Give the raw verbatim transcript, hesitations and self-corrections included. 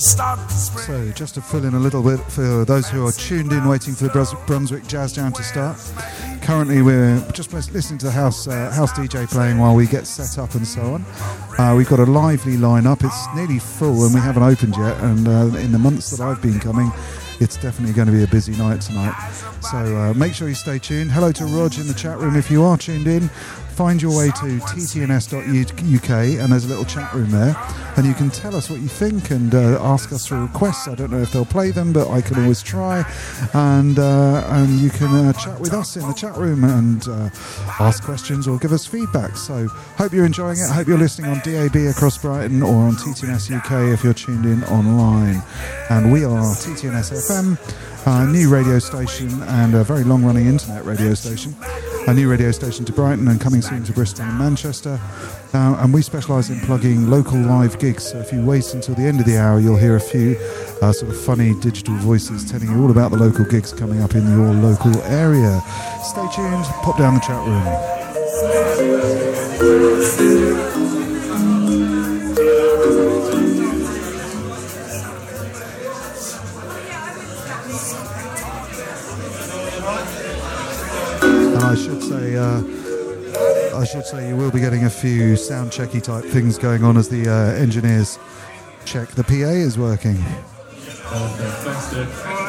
So, just to fill in a little bit for those who are tuned in waiting for the Brus- Brunswick Jazz Jam to start, currently we're just listening to the house uh, house D J playing while we get set up and so on. Uh, we've got a lively lineup. It's nearly full and we haven't opened yet, and uh, in the months that I've been coming, it's definitely going to be a busy night tonight. So uh, make sure you stay tuned. Hello to Rog in the chat room if you are tuned in. Find your way to t t n s dot u k and there's a little chat room there, and you can tell us what you think and uh, ask us for requests. I don't know if they'll play them, but I can always try, and uh, and you can uh, chat with us in the chat room and uh, ask questions or give us feedback. So hope you're enjoying it. Hope you're listening on D A B across Brighton or on T T N S U K if you're tuned in online. And we are T T N S F M, a new radio station and a very long-running internet radio station. A new radio station to Brighton and coming soon to Bristol and Manchester. Uh, and we specialise in plugging local live gigs. So if you wait until the end of the hour, you'll hear a few uh, sort of funny digital voices telling you all about the local gigs coming up in your local area. Stay tuned, pop down the chat room. I should say, uh, I should say, you will be getting a few sound checky type things going on as the uh, engineers check the P A is working. Fantastic.